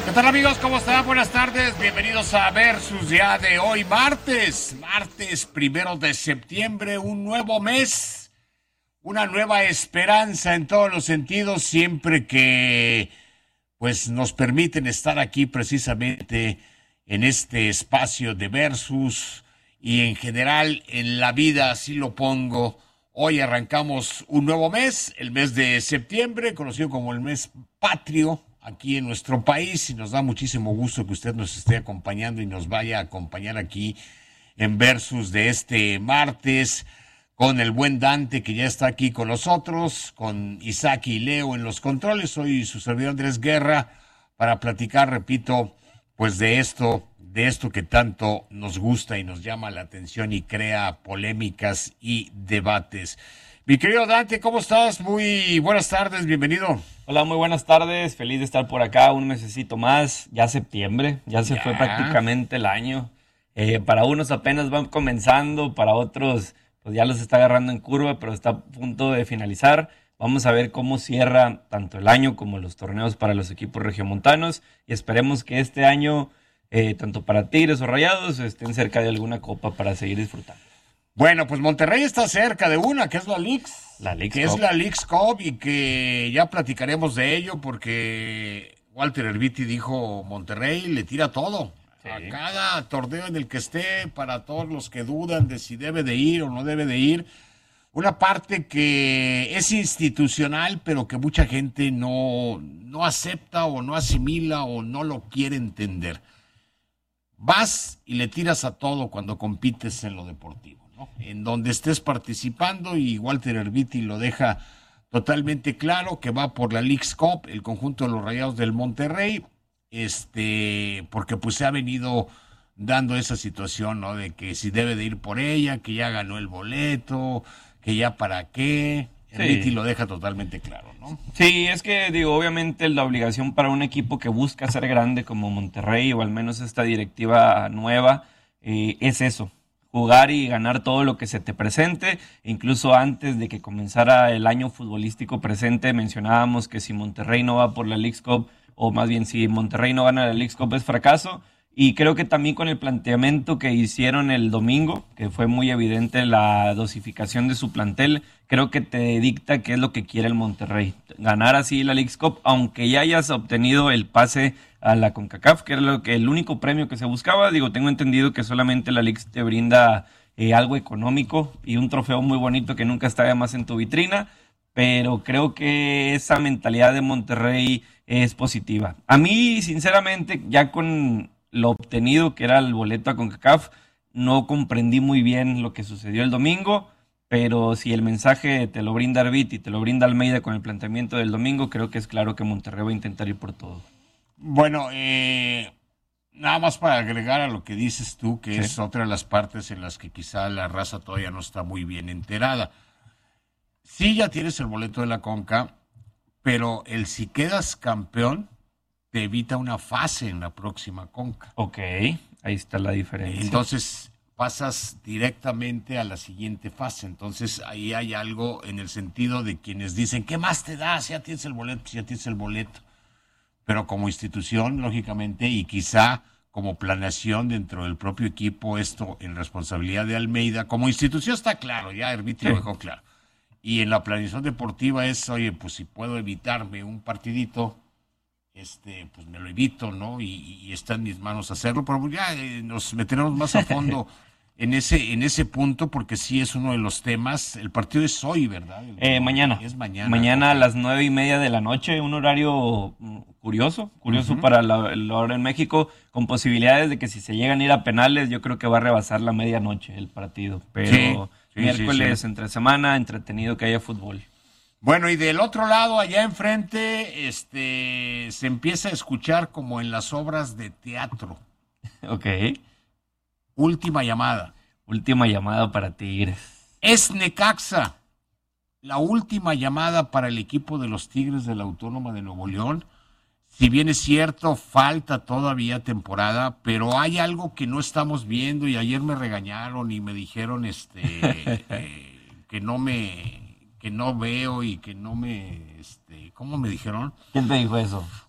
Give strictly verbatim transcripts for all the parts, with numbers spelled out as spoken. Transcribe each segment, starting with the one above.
¿Qué tal, amigos? ¿Cómo están? Buenas tardes. Bienvenidos a Versus ya de hoy, martes. Martes primero de septiembre, un nuevo mes, una nueva esperanza en todos los sentidos, siempre que pues nos permiten estar aquí precisamente en este espacio de Versus y en general en la vida, así lo pongo. Hoy arrancamos un nuevo mes, el mes de septiembre, conocido como el mes patrio aquí en nuestro país, y nos da muchísimo gusto que usted nos esté acompañando y nos vaya a acompañar aquí en Versus de este martes, con el buen Dante que ya está aquí con nosotros, con Isaac y Leo en los controles. Soy su servidor Andrés Guerra para platicar, repito, pues de esto, de esto que tanto nos gusta y nos llama la atención y crea polémicas y debates. Mi querido Dante, ¿cómo estás? Muy buenas tardes, bienvenido. Hola, muy buenas tardes, feliz de estar por acá, un mesecito más, ya septiembre, ya se Ya. fue prácticamente el año. Eh, para unos apenas van comenzando, para otros pues ya los está agarrando en curva, pero está a punto de finalizar. Vamos a ver cómo cierra tanto el año como los torneos para los equipos regiomontanos y esperemos que este año, eh, tanto para Tigres o Rayados, estén cerca de alguna copa para seguir disfrutando. Bueno, pues Monterrey está cerca de una, que es la Leagues. La Leagues que Cup. es la Leagues Cup y que ya platicaremos de ello porque Walter Erviti dijo Monterrey le tira todo. Sí. A cada torneo en el que esté, para todos los que dudan de si debe de ir o no debe de ir. Una parte que es institucional, pero que mucha gente no, no acepta o no asimila o no lo quiere entender. Vas y le tiras a todo cuando compites en lo deportivo, ¿no? En donde estés participando, y Walter Erviti lo deja totalmente claro, que va por la Leagues Cup, el conjunto de los Rayados del Monterrey, este, porque pues se ha venido dando esa situación, ¿no? De que si debe de ir por ella, que ya ganó el boleto, que ya para qué. Sí. Erviti lo deja totalmente claro, ¿no? Sí, es que digo, obviamente la obligación para un equipo que busca ser grande como Monterrey, o al menos esta directiva nueva, eh, es eso, jugar y ganar todo lo que se te presente. Incluso antes de que comenzara el año futbolístico presente, mencionábamos que si Monterrey no va por la Leagues Cup, o más bien si Monterrey no gana la Leagues Cup, es fracaso. Y creo que también con el planteamiento que hicieron el domingo, que fue muy evidente la dosificación de su plantel, creo que te dicta qué es lo que quiere el Monterrey. Ganar así la Leagues Cup, aunque ya hayas obtenido el pase a la CONCACAF, que era lo que, el único premio que se buscaba. Digo, tengo entendido que solamente la Leagues te brinda eh, algo económico y un trofeo muy bonito que nunca está de más en tu vitrina, pero creo que esa mentalidad de Monterrey es positiva. A mí, sinceramente, ya con lo obtenido, que era el boleto a CONCACAF, no comprendí muy bien lo que sucedió el domingo, pero si el mensaje te lo brinda Erviti y te lo brinda Almeida con el planteamiento del domingo, creo que es claro que Monterrey va a intentar ir por todo. Bueno, eh, nada más para agregar a lo que dices tú, que Sí. es otra de las partes en las que quizá la raza todavía no está muy bien enterada. Sí, ya tienes el boleto de la Conca, pero el si quedas campeón te evita una fase en la próxima Conca. Ok, ahí está la diferencia. Entonces pasas directamente a la siguiente fase. Entonces ahí hay algo en el sentido de quienes dicen, ¿qué más te da? Si ya tienes el boleto, si ya tienes el boleto. Pero como institución, lógicamente, y quizá como planeación dentro del propio equipo, esto en responsabilidad de Almeida, como institución está claro, ya Erviti Sí. lo dejó claro. Y en la planeación deportiva es, oye, pues si puedo evitarme un partidito, este, pues me lo evito, ¿no? Y, y está en mis manos hacerlo, pero ya eh, nos meteremos más a fondo en ese, en ese punto, porque sí es uno de los temas. El partido es hoy, ¿verdad? El, Eh, mañana. Es mañana. Mañana ok. a las nueve y media de la noche, un horario mm, curioso, curioso Ujú. para la, la hora en México, con posibilidades de que si se llegan a ir a penales, yo creo que va a rebasar la medianoche el partido. Pero Sí, sí, miércoles, sí, sí. entre semana, entretenido que haya fútbol. Bueno, y del otro lado, allá enfrente, este, se empieza a escuchar como en las obras de teatro. Ok. Última llamada. Última llamada para Tigres. Es Necaxa. La última llamada para el equipo de los Tigres de la Autónoma de Nuevo León. Si bien es cierto, falta todavía temporada, pero hay algo que no estamos viendo, y ayer me regañaron y me dijeron este eh, que no me que no veo y que no me este ¿cómo me dijeron? ¿Quién te dijo eso?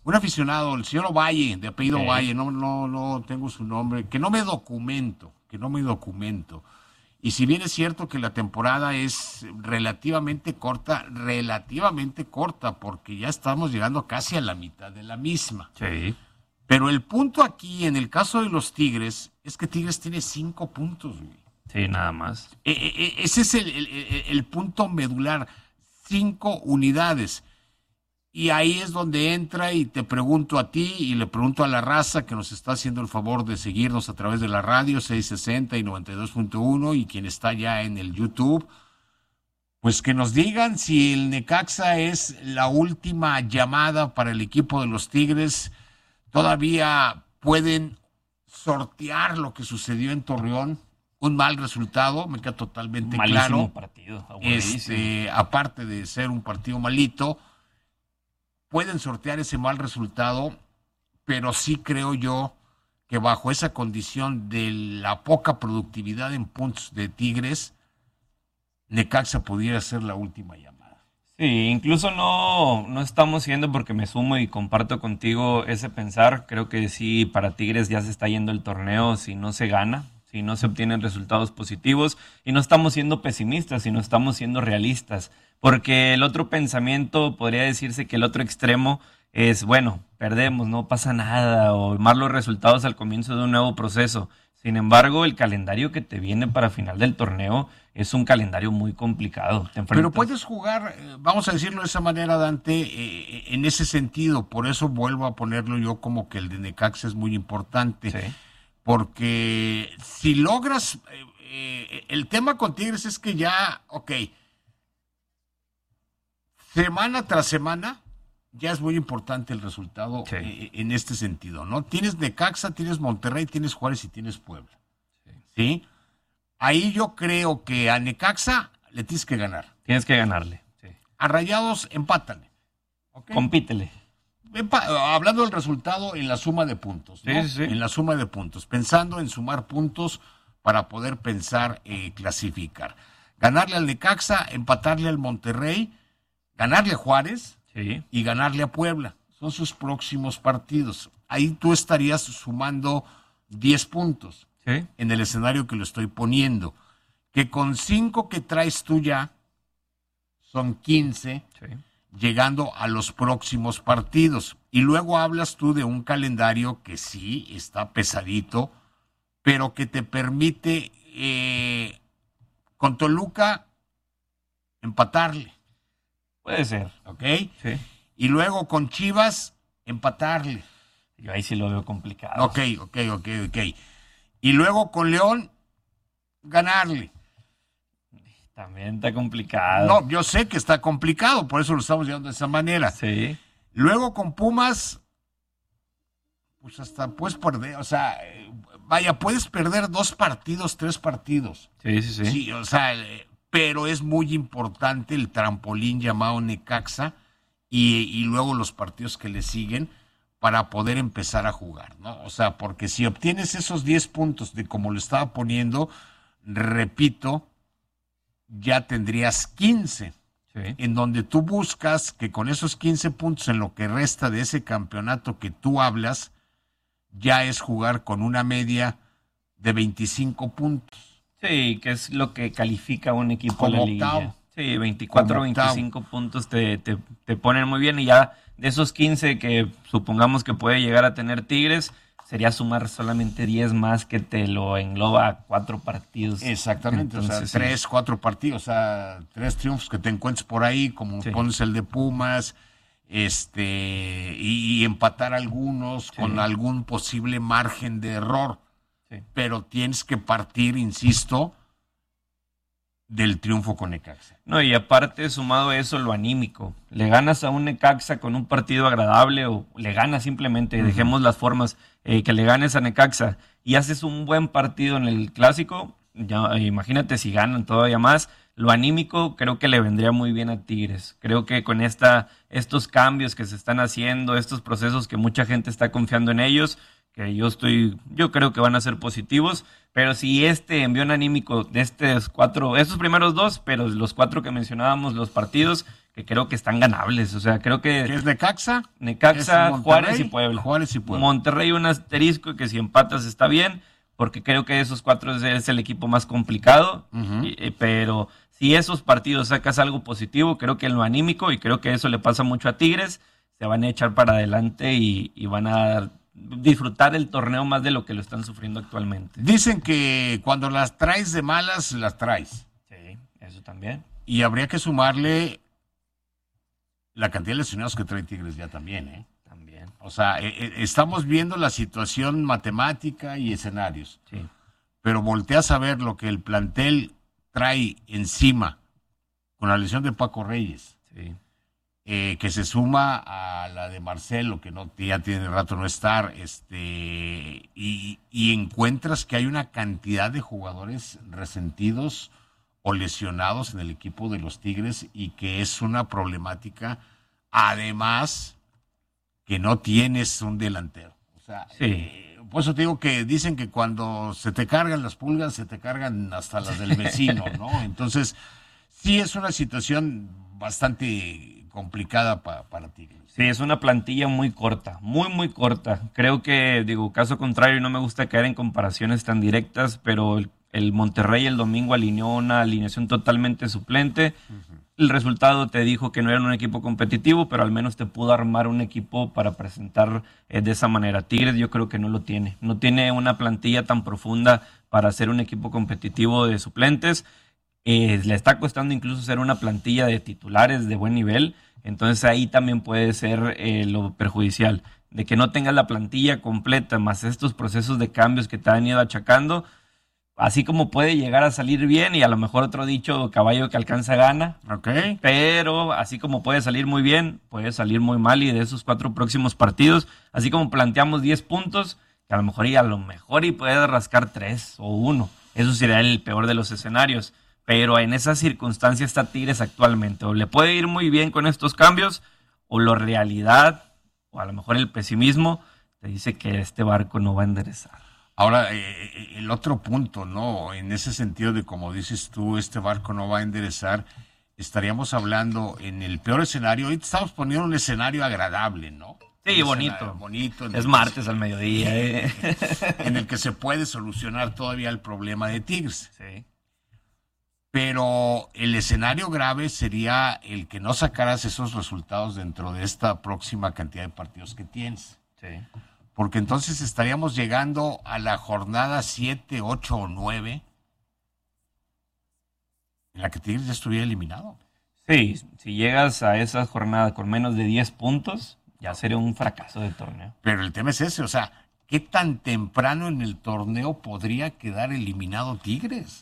un aficionado, el señor Ovalle, de apellido Okay. Ovalle, no, no, no tengo su nombre, que no me documento, que no me documento. Y si bien es cierto que la temporada es relativamente corta, relativamente corta, porque ya estamos llegando casi a la mitad de la misma. Sí. Pero el punto aquí, en el caso de los Tigres, es que Tigres tiene cinco puntos, güey. Sí, nada más. E- e- e- ese es el, el- el- el punto medular, cinco unidades. Y ahí es donde entra y te pregunto a ti y le pregunto a la raza que nos está haciendo el favor de seguirnos a través de la radio seiscientos sesenta y noventa y dos punto uno y quien está ya en el YouTube, pues que nos digan si el Necaxa es la última llamada para el equipo de los Tigres. Todavía pueden sortear lo que sucedió en Torreón, un mal resultado, me queda totalmente Malísimo claro. partido. aburridísimo. Este, aparte de ser un partido malito, pueden sortear ese mal resultado, pero sí creo yo que bajo esa condición de la poca productividad en puntos de Tigres, Necaxa pudiera ser la última llamada. Sí, incluso no, no estamos siendo, porque me sumo y comparto contigo ese pensar. Creo que sí, para Tigres ya se está yendo el torneo si no se gana, si no se obtienen resultados positivos. Y no estamos siendo pesimistas, sino estamos siendo realistas. Porque el otro pensamiento, podría decirse que el otro extremo es, bueno, perdemos, no pasa nada, o malos resultados al comienzo de un nuevo proceso. Sin embargo, el calendario que te viene para final del torneo es un calendario muy complicado. Te enfrentas- Pero puedes jugar, eh, vamos a decirlo de esa manera, Dante, eh, en ese sentido. Por eso vuelvo a ponerlo yo como que el de Necaxa es muy importante. Sí. Porque si logras, eh, eh, el tema con Tigres es que ya, ok, semana tras semana, ya es muy importante el resultado Sí. eh, en este sentido, ¿no? Tienes Necaxa, tienes Monterrey, tienes Juárez y tienes Puebla. ¿Sí? Ahí yo creo que a Necaxa le tienes que ganar. Tienes que ganarle. Sí. A Rayados, empátale. ¿Ok? Compítele. Empa- Hablando del resultado en la suma de puntos, ¿no? Sí, sí, sí. En la suma de puntos, pensando en sumar puntos para poder pensar eh, clasificar. Ganarle al Necaxa, empatarle al Monterrey, ganarle a Juárez Sí. y ganarle a Puebla. Son sus próximos partidos. Ahí tú estarías sumando diez puntos Sí. en el escenario que lo estoy poniendo. Que con cinco que traes tú ya, son quince, Sí. llegando a los próximos partidos. Y luego hablas tú de un calendario que sí está pesadito, pero que te permite eh, con Toluca empatarle, Puede ser. ¿ok? Sí. Y luego con Chivas empatarle. Yo ahí sí lo veo complicado. Ok, ok, ok, ok. Y luego con León ganarle. También está complicado. No, yo sé que está complicado, por eso lo estamos llevando de esa manera. Sí. Luego con Pumas, pues hasta puedes perder, o sea, eh, vaya, puedes perder dos partidos, tres partidos. Sí, sí, sí. Sí, o sea, eh, pero es muy importante el trampolín llamado Necaxa y, y luego los partidos que le siguen para poder empezar a jugar, ¿no? O sea, porque si obtienes esos diez puntos de como lo estaba poniendo, repito, ya tendrías quince. Sí. En donde tú buscas que con esos quince puntos en lo que resta de ese campeonato que tú hablas, ya es jugar con una media de veinticinco puntos. Sí, que es lo que califica un equipo Como a la liguilla. octavo. Sí, veinticuatro, Como octavo. veinticinco puntos te, te, te ponen muy bien. Y ya de esos quince que supongamos que puede llegar a tener Tigres, sería sumar solamente diez más, que te lo engloba a cuatro partidos. Exactamente, Entonces, o sea, sí. tres, cuatro partidos, o sea, tres triunfos que te encuentres por ahí, como Sí. pones el de Pumas, este, y, y empatar algunos Sí. con algún posible margen de error. Sí. Pero tienes que partir, insisto, del triunfo con Necaxa. No, y aparte, sumado a eso, lo anímico. Le ganas a un Necaxa con un partido agradable, o le ganas simplemente, Ujú. dejemos las formas, eh, que le ganes a Necaxa y haces un buen partido en el clásico, ya, imagínate si ganan todavía más. Lo anímico creo que le vendría muy bien a Tigres. Creo que con esta, estos cambios que se están haciendo, estos procesos que mucha gente está confiando en ellos, que yo estoy, yo creo que van a ser positivos, pero si este envión anímico de estos cuatro, estos primeros dos, pero los cuatro que mencionábamos, los partidos, que creo que están ganables. O sea, creo que... ¿Qué es Necaxa? Necaxa, ¿Es Juárez y Puebla. Juárez y Puebla. Monterrey un asterisco que si empatas está bien, porque creo que de esos cuatro es, es el equipo más complicado, Uh-huh. y, pero si esos partidos sacas algo positivo, creo que en lo anímico, y creo que eso le pasa mucho a Tigres, se van a echar para adelante y, y van a disfrutar el torneo más de lo que lo están sufriendo actualmente. Dicen que cuando las traes de malas, las traes. Sí, eso también. Y habría que sumarle la cantidad de lesionados que trae Tigres ya también, ¿eh? También. O sea, eh, eh, estamos viendo la situación matemática y escenarios. Sí. Pero volteas a ver lo que el plantel trae encima con la lesión de Paco Reyes, Sí. eh, que se suma a la de Marcelo, que no ya tiene rato no estar, este, y, y encuentras que hay una cantidad de jugadores resentidos o lesionados en el equipo de los Tigres y que es una problemática, además que no tienes un delantero. O sea, Sí. eh, por eso te digo que dicen que cuando se te cargan las pulgas, se te cargan hasta las del vecino, ¿no? Entonces, sí es una situación bastante complicada pa, para Tigres. Sí, es una plantilla muy corta, muy, muy corta. Creo que, digo, caso contrario, no me gusta caer en comparaciones tan directas, pero el, el Monterrey el domingo alineó una alineación totalmente suplente. Uh-huh. El resultado te dijo que no era un equipo competitivo, pero al menos te pudo armar un equipo para presentar eh, de esa manera. Tigres yo creo que no lo tiene. No tiene una plantilla tan profunda para ser un equipo competitivo de suplentes. Eh, le está costando incluso ser una plantilla de titulares de buen nivel. Entonces ahí también puede ser eh, lo perjudicial, de que no tengas la plantilla completa, más estos procesos de cambios que te han ido achacando, así como puede llegar a salir bien, y a lo mejor otro dicho, caballo que alcanza gana, okay. Pero así como puede salir muy bien, puede salir muy mal, y de esos cuatro próximos partidos, así como planteamos diez puntos, que a lo mejor y a lo mejor y puede rascar tres o uno, eso sería el peor de los escenarios. Pero en esas circunstancias está Tigres actualmente. O le puede ir muy bien con estos cambios, o la realidad, o a lo mejor el pesimismo, te dice que este barco no va a enderezar. Ahora, eh, el otro punto, ¿no? En ese sentido de, como dices tú, este barco no va a enderezar, estaríamos hablando en el peor escenario. Hoy estamos poniendo un escenario agradable, ¿no? Sí, un bonito. bonito Es martes se, al mediodía. Eh. En el que se puede solucionar todavía el problema de Tigres. Sí. Pero el escenario grave sería el que no sacaras esos resultados dentro de esta próxima cantidad de partidos que tienes. Sí. Porque entonces estaríamos llegando a la jornada siete, ocho o nueve en la que Tigres ya estuviera eliminado. Sí, si llegas a esa jornada con menos de diez puntos, ya sería un fracaso de torneo. Pero el tema es ese, o sea, ¿qué tan temprano en el torneo podría quedar eliminado Tigres?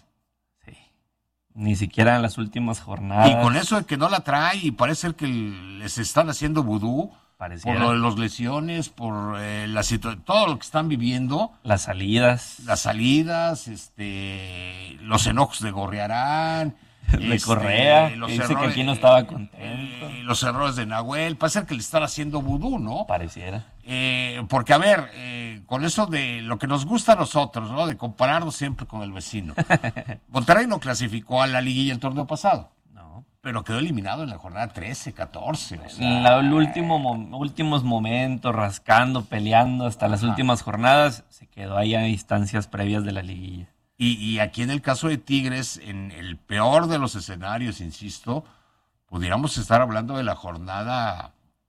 Ni siquiera en las últimas jornadas. Y con eso de que no la trae y parece ser que les están haciendo vudú Pareciera. por lo de las lesiones, por eh, la situación, todo lo que están viviendo. Las salidas. Las salidas, este, los enojos de Gorriarán. De este, Correa, los que dice errores, que aquí no estaba contento. Eh, los errores de Nahuel, parece ser que le están haciendo vudú, ¿no? Pareciera. Eh, porque, a ver, eh, con eso de lo que nos gusta a nosotros, ¿no? De compararnos siempre con el vecino. Monterrey no clasificó a la liguilla el torneo pasado. No. Pero quedó eliminado en la jornada trece, catorce. O sea, en los último, últimos momentos, rascando, peleando hasta Ajá. las últimas jornadas, se quedó ahí a instancias previas de la liguilla. Y, y aquí en el caso de Tigres, en el peor de los escenarios, insisto, pudiéramos estar hablando de la jornada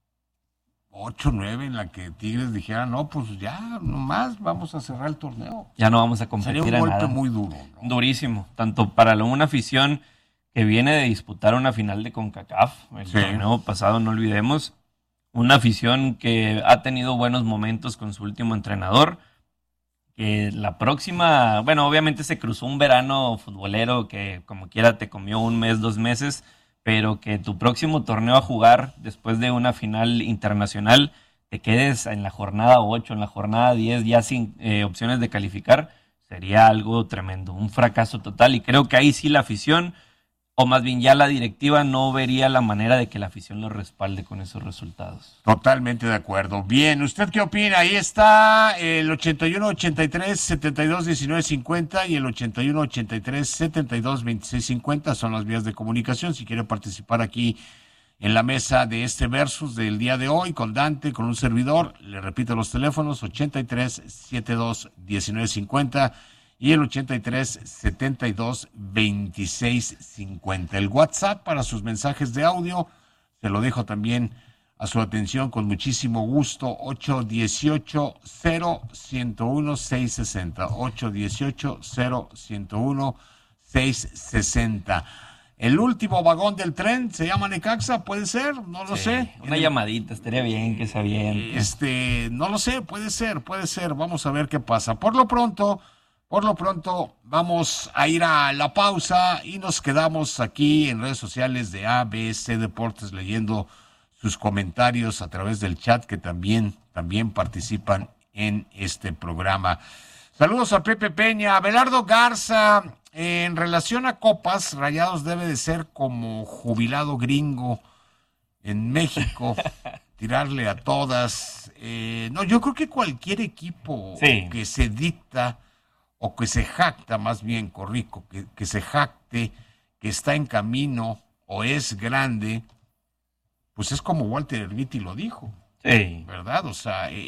ocho, nueve, en la que Tigres dijera, no, pues ya, nomás vamos a cerrar el torneo. Ya no vamos a competir. Sería un golpe nada. muy duro, ¿no? Durísimo, tanto para una afición que viene de disputar una final de CONCACAF, el sí. torneo pasado, no olvidemos, una afición que ha tenido buenos momentos con su último entrenador, que la próxima, bueno, obviamente se cruzó un verano futbolero que como quiera te comió un mes, dos meses, pero que tu próximo torneo a jugar después de una final internacional te quedes en la jornada ocho, en la jornada diez, ya sin eh, opciones de calificar, sería algo tremendo, un fracaso total, y creo que ahí sí la afición, o más bien ya la directiva, no vería la manera de que la afición lo respalde con esos resultados. Totalmente de acuerdo. Bien, ¿usted qué opina? Ahí está el ochenta y uno ochenta y tres setenta y dos diecinueve cincuenta y el ochenta y uno ochenta y tres setenta y dos veintiséis cincuenta son las vías de comunicación. Si quiere participar aquí en la mesa de este versus del día de hoy con Dante, con un servidor. Le repito los teléfonos: ochenta y tres, setenta y dos, diecinueve cincuenta y el ochenta y tres, setenta y dos, veintiséis cincuenta. El WhatsApp para sus mensajes de audio se lo dejo también a su atención con muchísimo gusto: ocho uno ocho, cero, uno uno, seis seis cero, ocho uno ocho, cero, uno uno, seis seis cero. El último vagón del tren se llama Necaxa, puede ser, no lo Sí, sé. una llamadita, estaría bien que se aviente. Este, no lo sé, puede ser, puede ser, vamos a ver qué pasa. Por lo pronto, por lo pronto, vamos a ir a la pausa y nos quedamos aquí en redes sociales de A B C Deportes leyendo sus comentarios a través del chat que también, también participan en este programa. Saludos a Pepe Peña, Abelardo Garza. En relación a copas, Rayados debe de ser como jubilado gringo en México, tirarle a todas. Eh, no, yo creo que cualquier equipo Sí. que se dicta o que se jacta, más bien, Corrico, que, que se jacte, que está en camino o es grande, pues es como Walter Erviti lo dijo. Sí. ¿Verdad? O sea, eh,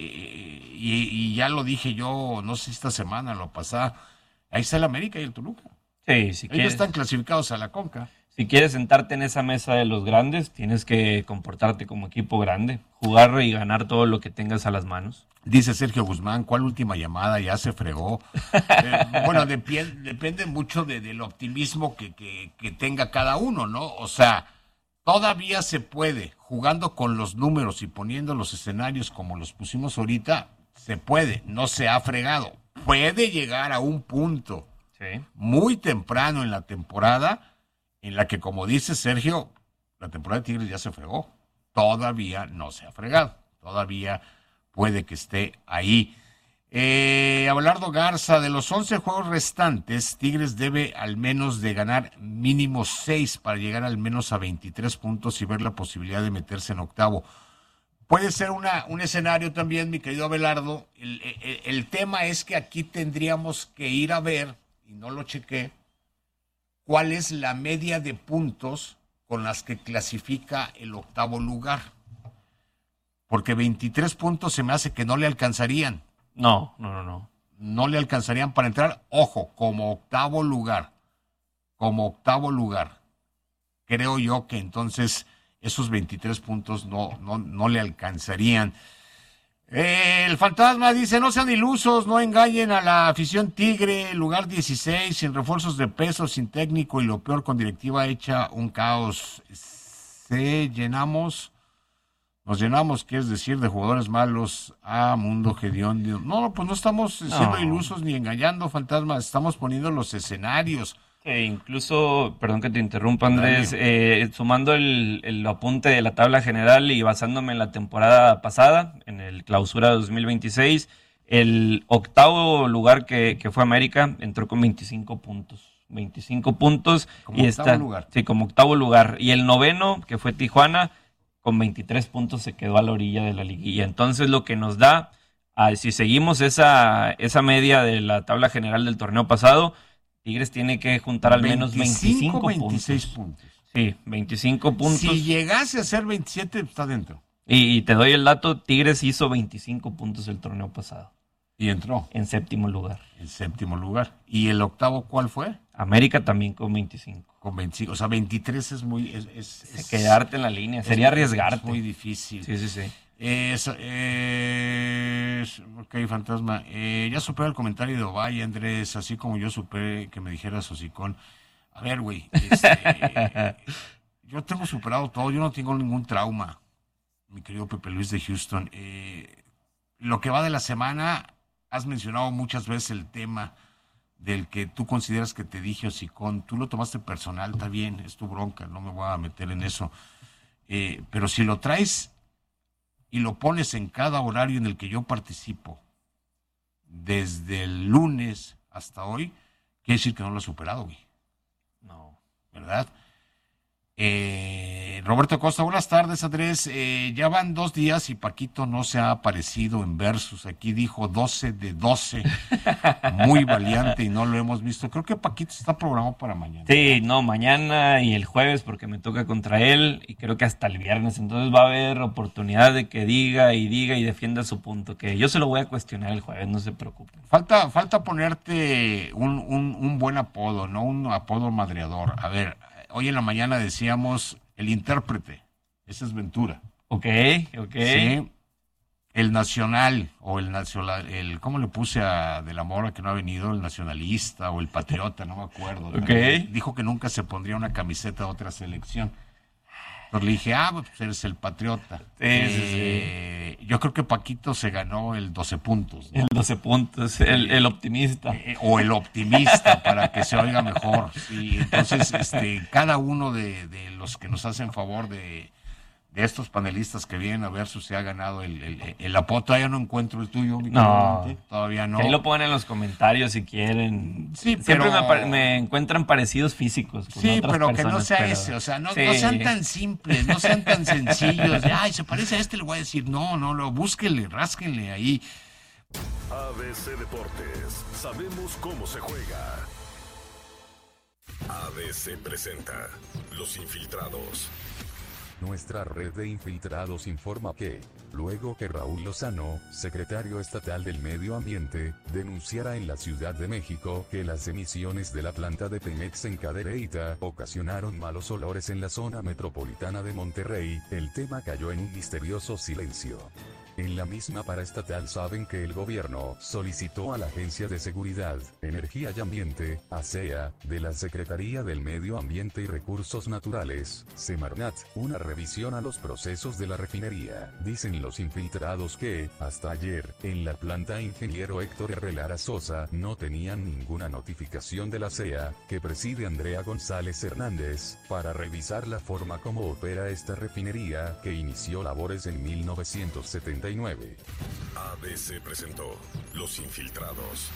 y, y ya lo dije yo, no sé, esta semana, lo pasada, ahí está el América y el Toluca. Sí, si Ellos quieres, están clasificados a la Conca. si quieres sentarte en esa mesa de los grandes, tienes que comportarte como equipo grande, jugar y ganar todo lo que tengas a las manos. Dice Sergio Guzmán, ¿cuál última llamada? Ya se fregó. Eh, bueno, depende, depende mucho de, del optimismo que, que, que tenga cada uno, ¿no? O sea, todavía se puede, jugando con los números y poniendo los escenarios como los pusimos ahorita, se puede, no se ha fregado. Puede llegar a un punto Sí. muy temprano en la temporada en la que, como dice Sergio, la temporada de Tigres ya se fregó. Todavía no se ha fregado. Todavía puede que esté ahí. Eh, Abelardo Garza, de los once juegos restantes, Tigres debe al menos de ganar mínimo seis para llegar al menos a veintitrés puntos y ver la posibilidad de meterse en octavo. Puede ser una, un escenario también, mi querido Abelardo. El, el, el tema es que aquí tendríamos que ir a ver, y no lo chequé, cuál es la media de puntos con las que clasifica el octavo lugar. Porque veintitrés puntos se me hace que no le alcanzarían. No, no, no, no. No le alcanzarían para entrar, ojo, como octavo lugar. Como octavo lugar. Creo yo que entonces esos veintitrés puntos no, no, no le alcanzarían. Eh, el fantasma dice, no sean ilusos, no engañen a la afición tigre, lugar dieciséis, sin refuerzos de peso, sin técnico y lo peor con directiva hecha un caos. Se llenamos, nos llenamos, que es decir, de jugadores malos a mundo hediondo. No, pues no estamos siendo No. ilusos ni engañando, fantasma, estamos poniendo los escenarios. E incluso, perdón que te interrumpa, Andrés, eh, sumando el, el apunte de la tabla general y basándome en la temporada pasada, en el clausura dos mil veintiséis, el octavo lugar que, que fue América entró con veinticinco puntos. veinticinco puntos. Como y octavo está, lugar. Sí, como octavo lugar. Y el noveno, que fue Tijuana, con veintitrés puntos se quedó a la orilla de la liguilla. Entonces, lo que nos da, ah, si seguimos esa, esa media de la tabla general del torneo pasado, Tigres tiene que juntar al menos veinticinco, veintiséis puntos. puntos. Sí, veinticinco puntos. Si llegase a ser veintisiete, está dentro. Y, y te doy el dato, Tigres hizo veinticinco puntos el torneo pasado. Y entró. En séptimo lugar. En séptimo lugar. ¿Y el octavo cuál fue? América también con veinticinco. Con veinticinco. O sea, veintitrés es muy... Es, es, es, quedarte en la línea, es, sería arriesgarte. Es muy difícil. Sí, sí, sí. Es, es, ok, fantasma. Eh, ya superé el comentario de Ovalle, Andrés, así como yo superé que me dijeras hocicón. A ver, güey, este, yo tengo superado todo, yo no tengo ningún trauma, mi querido Pepe Luis de Houston. Eh, lo que va de la semana, has mencionado muchas veces el tema del que tú consideras que te dije hocicón. Tú lo tomaste personal, está bien, es tu bronca, no me voy a meter en eso. Eh, pero si lo traes y lo pones en cada horario en el que yo participo, desde el lunes hasta hoy, quiere decir que no lo has superado, güey. No. ¿Verdad? Eh, Roberto Costa, buenas tardes, Andrés. Eh, ya van dos días y Paquito no se ha aparecido en Versus. Aquí dijo doce de doce, muy valiente y no lo hemos visto. Creo que Paquito está programado para mañana. Sí, no, mañana y el jueves porque me toca contra él y creo que hasta el viernes. Entonces va a haber oportunidad de que diga y diga y defienda su punto, que yo se lo voy a cuestionar el jueves, no se preocupen. Falta, falta ponerte un, un, un buen apodo, no un apodo madreador. A ver, hoy en la mañana decíamos el intérprete, ese es Ventura. Ok, ok. Sí, el nacional, o el nacional, el, ¿cómo le puse a De la Mora que no ha venido? El nacionalista o el patriota, no me acuerdo. Ok. Dijo que nunca se pondría una camiseta de otra selección. Entonces le dije, ah, pues eres el patriota. Sí, eh, sí, sí. Yo creo que Paquito se ganó el doce puntos, ¿no? El doce puntos, el, el optimista. Eh, o el optimista, para que se oiga mejor. Sí, entonces, este, cada uno de, de los que nos hacen favor de, de estos panelistas que vienen a ver si se ha ganado el, el, el apodo. Todavía no encuentro el tuyo, mi No, querido, todavía no. Que ahí lo ponen en los comentarios si quieren. Sí, Siempre pero... me, me encuentran parecidos físicos. Con Sí, otras pero que personas, no sea pero... ese, o sea, no, sí. no sean tan simples, no sean tan sencillos. De, ay, se parece a este, le voy a decir, no, no, lo búsquenle, rásquenle ahí. A B C Deportes, sabemos cómo se juega. A B C presenta Los Infiltrados. Nuestra red de infiltrados informa que, luego que Raúl Lozano, secretario estatal del Medio Ambiente, denunciara en la Ciudad de México que las emisiones de la planta de Pemex en Cadereyta ocasionaron malos olores en la zona metropolitana de Monterrey, el tema cayó en un misterioso silencio. En la misma paraestatal saben que el gobierno solicitó a la Agencia de Seguridad, Energía y Ambiente, A S E A, de la Secretaría del Medio Ambiente y Recursos Naturales, Semarnat, una revisión a los procesos de la refinería. Dicen los infiltrados que, hasta ayer, en la planta ingeniero Héctor Herrera Sosa no tenían ninguna notificación de la A S E A, que preside Andrea González Hernández, para revisar la forma como opera esta refinería, que inició labores en mil novecientos setenta y nueve. A B C presentó Los Infiltrados.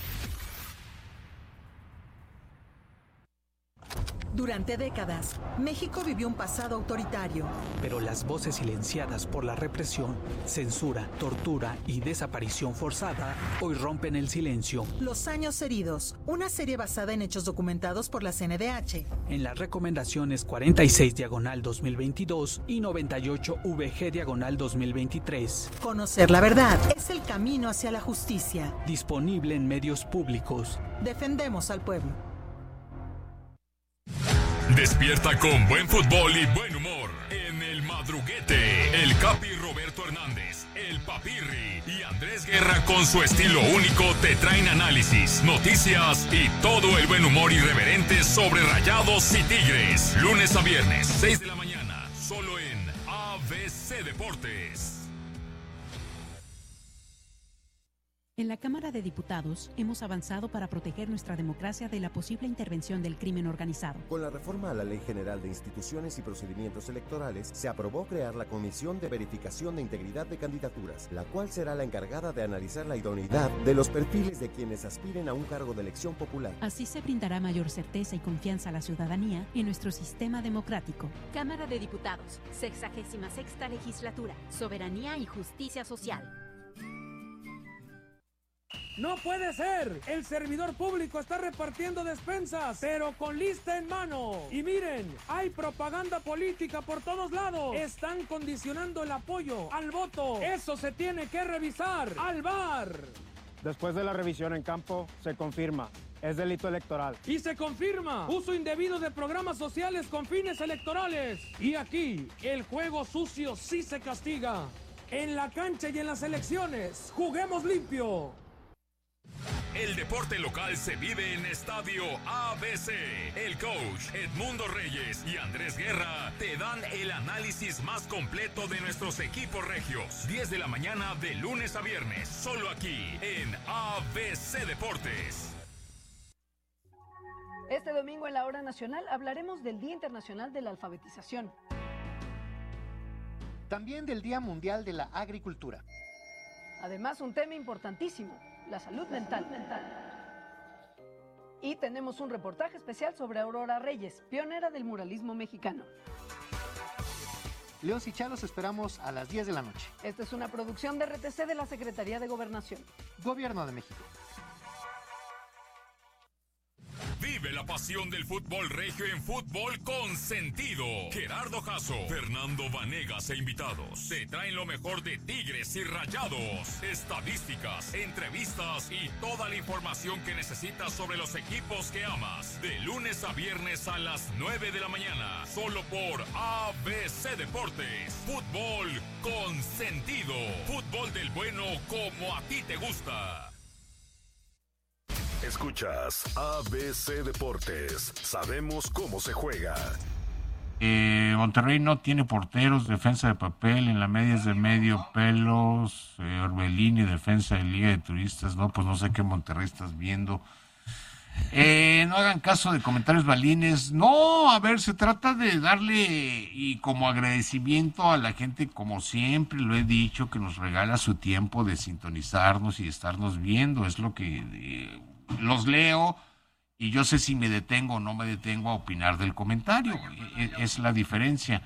Durante décadas, México vivió un pasado autoritario. Pero las voces silenciadas por la represión, censura, tortura y desaparición forzada hoy rompen el silencio. Los años heridos, una serie basada en hechos documentados por la C N D H. En las recomendaciones cuarenta y seis diagonal dos mil veintidós y noventa y ocho V G diagonal dos mil veintitrés. Conocer la verdad es el camino hacia la justicia. Disponible en medios públicos. Defendemos al pueblo. Despierta con buen fútbol y buen humor en El Madruguete. El Capi Roberto Hernández, el Papirri y Andrés Guerra con su estilo único te traen análisis, noticias y todo el buen humor irreverente sobre Rayados y Tigres. Lunes a viernes, seis de la mañana, solo en A B C Deportes. En la Cámara de Diputados hemos avanzado para proteger nuestra democracia de la posible intervención del crimen organizado. Con la reforma a la Ley General de Instituciones y Procedimientos Electorales, se aprobó crear la Comisión de Verificación de Integridad de Candidaturas, la cual será la encargada de analizar la idoneidad de los perfiles de quienes aspiren a un cargo de elección popular. Así se brindará mayor certeza y confianza a la ciudadanía en nuestro sistema democrático. Cámara de Diputados, sexagésima sexta legislatura, soberanía y justicia social. ¡No puede ser! El servidor público está repartiendo despensas, pero con lista en mano. Y miren, hay propaganda política por todos lados. Están condicionando el apoyo al voto. Eso se tiene que revisar. ¡Al V A R! Después de la revisión en campo, se confirma. Es delito electoral. Y se confirma uso indebido de programas sociales con fines electorales. Y aquí, el juego sucio sí se castiga. En la cancha y en las elecciones, juguemos limpio. El deporte local se vive en Estadio A B C. El coach Edmundo Reyes y Andrés Guerra te dan el análisis más completo de nuestros equipos regios. diez de la mañana de lunes a viernes, solo aquí en A B C Deportes. Este domingo en la Hora Nacional hablaremos del Día Internacional de la Alfabetización. También del Día Mundial de la Agricultura. Además, un tema importantísimo, la salud mental. Y tenemos un reportaje especial sobre Aurora Reyes, pionera del muralismo mexicano. León Sichá los esperamos a las diez de la noche. Esta es una producción de R T C de la Secretaría de Gobernación. Gobierno de México. Vive la pasión del fútbol regio en Fútbol con Sentido. Gerardo Jasso, Fernando Vanegas e invitados te traen lo mejor de Tigres y Rayados, estadísticas, entrevistas y toda la información que necesitas sobre los equipos que amas. De lunes a viernes a las nueve de la mañana, solo por A B C Deportes. Fútbol con Sentido. Fútbol del bueno como a ti te gusta. Escuchas A B C Deportes. Sabemos cómo se juega. Eh, Monterrey no tiene porteros, defensa de papel, en la media es de medio pelos, eh, Orbelín y defensa de Liga de Turistas. No, pues no sé qué Monterrey estás viendo. Eh, no hagan caso de comentarios balines. No, a ver, se trata de darle y como agradecimiento a la gente, como siempre lo he dicho, que nos regala su tiempo de sintonizarnos y estarnos viendo. Es lo que eh, los leo y yo sé si me detengo o no me detengo a opinar del comentario. Es, es la diferencia.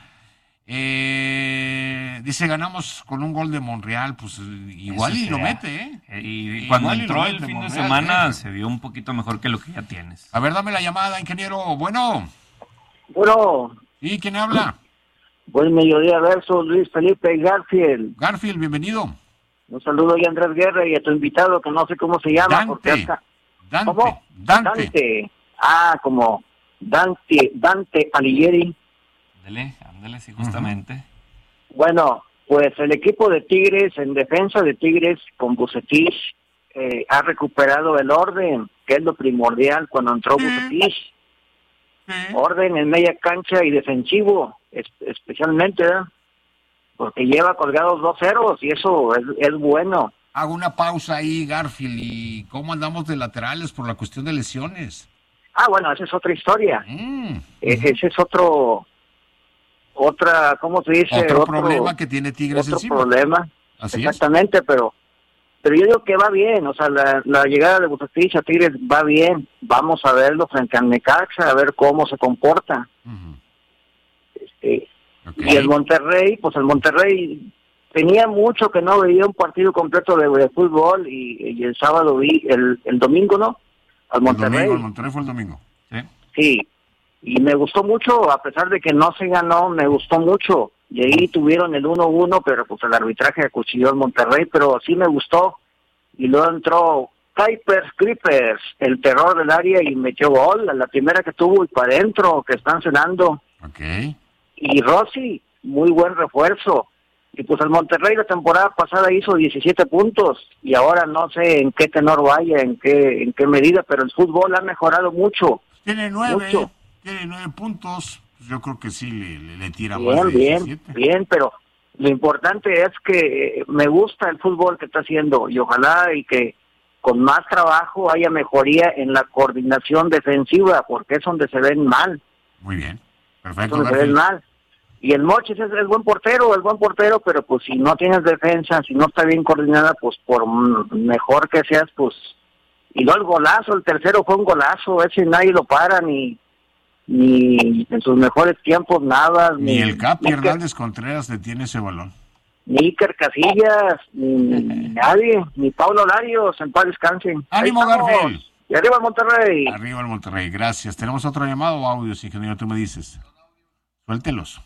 Eh, dice, ganamos con un gol de Monreal, pues igual Eso y sea. lo mete, ¿eh? Y cuando Igual y entró lo el mete fin de Monreal, semana ¿eh? se vio un poquito mejor que lo que ya tienes. A ver, dame la llamada, ingeniero. Bueno. Bueno. ¿Y quién habla? Buen mediodía, versus Luis Felipe Garfield. Garfield, bienvenido. Un saludo a Andrés Guerra y a tu invitado, que no sé cómo se llama. Dante. Porque hasta... Dante. ¿Cómo? Dante. Dante. Ah, como Dante, Dante Alighieri. Ándale, ándale, sí, justamente. Uh-huh. Bueno, pues el equipo de Tigres, en defensa de Tigres, con Vucetich, eh, ha recuperado el orden, que es lo primordial cuando entró Vucetich. Orden en media cancha y defensivo, es, especialmente, ¿eh? Porque lleva colgados dos ceros y eso es, es bueno. Hago una pausa ahí, Garfield. ¿Y cómo andamos de laterales por la cuestión de lesiones? Ah, bueno, esa es otra historia. Mm. E- ese es otro, otra, ¿cómo se dice? Otro, otro problema que tiene Tigres otro encima. problema, Así exactamente, es. pero pero yo digo que va bien, o sea, la, la llegada de Vucetich a Tigres va bien. Vamos a verlo frente al Necaxa, a ver cómo se comporta. Uh-huh. Este, okay. Y el Monterrey, pues el Monterrey tenía mucho que no veía un partido completo de, de fútbol y, y el sábado vi, el, el domingo, ¿no? Al Monterrey. El domingo, el Monterrey fue el domingo. Sí. Sí, y me gustó mucho, a pesar de que no se ganó, me gustó mucho. Y ahí tuvieron el uno uno, pero pues el arbitraje acuchilló al Monterrey, pero sí me gustó. Y luego entró Kuipers Creepers, el terror del área, y metió gol, la primera que tuvo y para adentro, que están cenando. Okay. Y Rossi, muy buen refuerzo. Y pues el Monterrey la temporada pasada hizo diecisiete puntos, y ahora no sé en qué tenor vaya, en qué en qué medida, pero el fútbol ha mejorado mucho. Tiene nueve, mucho. tiene nueve puntos. Yo creo que sí le, le, le tira Bien, más de bien, diecisiete. bien, pero lo importante es que me gusta el fútbol que está haciendo y ojalá y que con más trabajo haya mejoría en la coordinación defensiva, porque es donde se ven mal. Muy bien, Es perfecto. donde se ven mal. Y el Mochis es el buen portero, el buen portero, pero pues si no tienes defensa, si no está bien coordinada, pues por mejor que seas, pues... Y luego el golazo, el tercero fue un golazo, ese nadie lo para, ni... ni en sus mejores tiempos nada. Ni, ni el Capi ni Hernández que, Contreras detiene ese balón. Ni Iker Casillas, ni nadie, ni Paulo Larios, en paz descansen. ¡Ánimo, Garfield! Y arriba el Monterrey. Arriba el Monterrey, gracias. ¿Tenemos otro llamado o audios, ingeniero? Tú me dices. Suéltelos.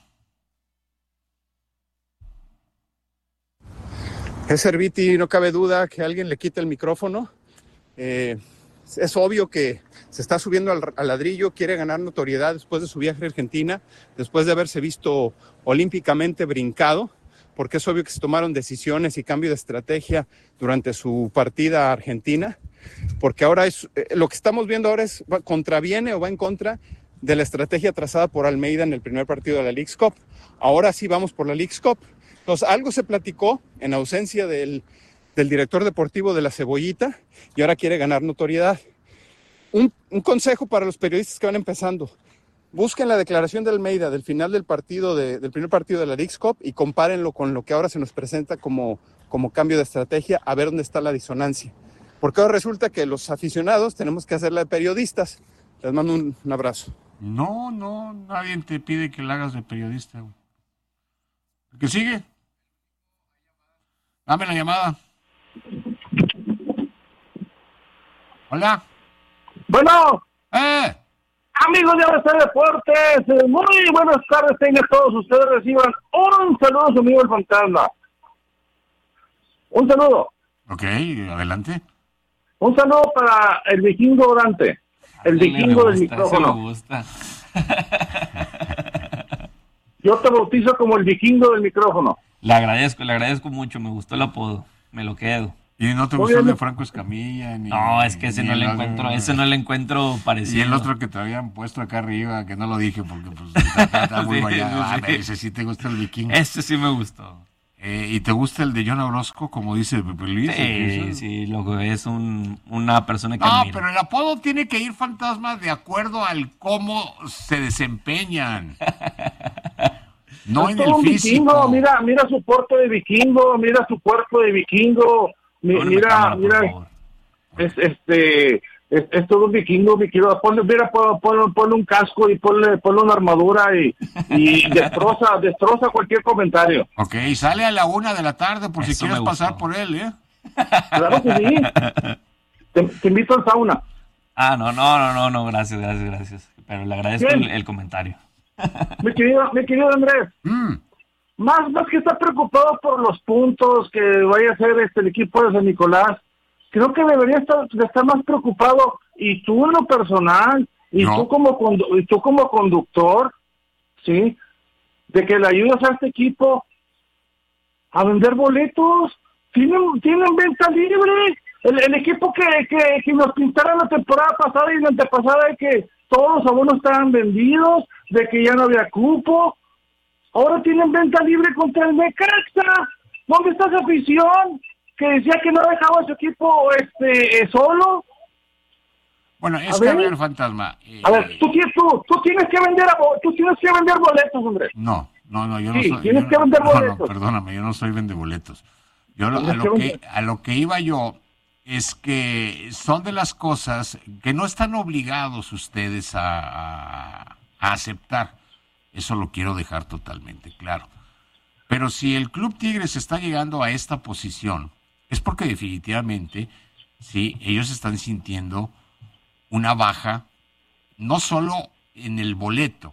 Es Serviti, no cabe duda que alguien le quite el micrófono. Eh, es obvio que se está subiendo al, al ladrillo, quiere ganar notoriedad después de su viaje a Argentina, después de haberse visto olímpicamente brincado, porque es obvio que se tomaron decisiones y cambio de estrategia durante su partida a Argentina, porque ahora es, eh, lo que estamos viendo ahora es, va, contraviene o va en contra de la estrategia trazada por Almeida en el primer partido de la Leagues Cup. Ahora sí vamos por la Leagues Cup. Entonces, algo se platicó en ausencia del, del director deportivo de la Cebollita y ahora quiere ganar notoriedad. Un, un consejo para los periodistas que van empezando. Busquen la declaración de Almeida del final del partido de, del primer partido de la Leagues Cup y compárenlo con lo que ahora se nos presenta como, como cambio de estrategia, a ver dónde está la disonancia. Porque ahora resulta que los aficionados tenemos que hacerla de periodistas. Les mando un, un abrazo. No, no, nadie te pide que la hagas de periodista. ¿Qué sigue? Dame la llamada. Hola. Bueno. Eh. Amigos de A B C Deportes, muy buenas tardes, tengan todos ustedes, reciban un saludo a su amigo el Fantasma. Un saludo. Ok, adelante. Un saludo para el vikingo Dante, el Dale, vikingo me del gusta, micrófono. ese me gusta. Yo te bautizo como el vikingo del micrófono. Le agradezco, le agradezco mucho, me gustó el apodo, me lo quedo. ¿Y no te Muy gustó el bien. de Franco Escamilla? Ni, No, es que ese ni no le el- encuentro, ese no le encuentro parecido. Y el otro que te habían puesto acá arriba, que no lo dije porque pues está, está muy Sí, vallado. sí, Ah, sí. ese sí te gusta el vikingo. Ese sí me gustó. Eh, ¿Y te gusta el de John Orozco, como dice Pepe Luis? Sí, sí, lo es un, una persona que No, admiro. pero el apodo tiene que ir, Fantasma, de acuerdo al cómo se desempeñan. No Es en el todo un vikingo, físico. mira, mira su porte de vikingo, mira su cuerpo de vikingo, mi- Póneme mira, cámara, por mira, favor. es este, es, es todo un vikingo, vikingo, ponle, mira, pon- pon- ponle un casco y ponle, ponle una armadura y, y destroza, destroza cualquier comentario. Ok, sale a la una de la tarde por si Eso quieres me pasar gustó. por él, ¿eh? Claro que sí. Te, te invito al sauna. Ah, no, no, no, no, no, gracias, gracias, gracias. Pero le agradezco Bien. el, el comentario. Mi querido, mi querido Andrés, Mm. más, más que estar preocupado por los puntos que vaya a hacer este el equipo de San Nicolás, creo que debería estar, de estar más preocupado, y tú en lo personal, y No. tú como condu- y tú como conductor, ¿sí? De que le ayudas a este equipo a vender boletos. Tienen, tienen venta libre. El, el equipo que, que, que nos pintaron la temporada pasada y la antepasada de que todos los abonos estaban vendidos, de que ya no había cupo. Ahora tienen venta libre contra el Necaxa. ¿Dónde está esa afición que decía que no dejaba a su equipo este eh, solo? Bueno, es A que a ver. ver, Fantasma. eh, A ver, tú, tienes- tú, tú tienes que vender abo- tú tienes que vender boletos, hombre. No, no, no, yo Sí, no soy. tienes yo que no- vender no, no, boletos. perdóname, yo no soy vendeboletos. Yo lo- a, Tienes lo que que, vender. a lo que iba yo es que son de las cosas que no están obligados ustedes a, a- a aceptar. Eso lo quiero dejar totalmente claro. Pero si el Club Tigres está llegando a esta posición, es porque definitivamente, sí, ellos están sintiendo una baja, no solo en el boleto,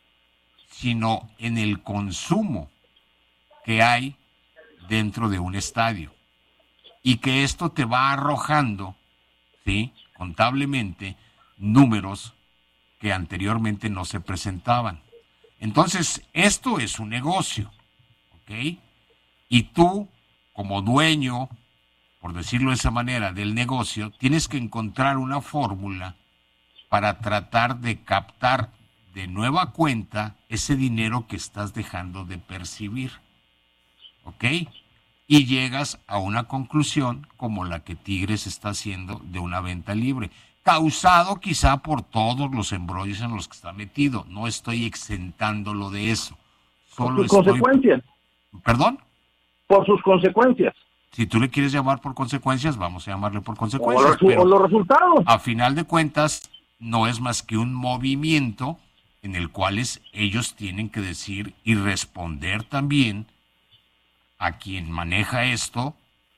sino en el consumo que hay dentro de un estadio. Y que esto te va arrojando, ¿sí?, contablemente, números que anteriormente no se presentaban. Entonces, esto es un negocio, ¿ok? Y tú, como dueño, por decirlo de esa manera, del negocio, tienes que encontrar una fórmula para tratar de captar de nueva cuenta ese dinero que estás dejando de percibir, ¿ok? Y llegas a una conclusión como la que Tigres está haciendo de una venta libre, causado quizá por todos los embrollos en los que está metido. No estoy exentándolo de eso. Por Solo sus estoy... consecuencias. ¿Perdón? Por sus consecuencias. Si tú le quieres llamar por consecuencias, vamos a llamarle por O consecuencias. los, pero o los resultados. a final de cuentas, no es más que un movimiento en el cual es- ellos tienen que decir y responder también a quien maneja esto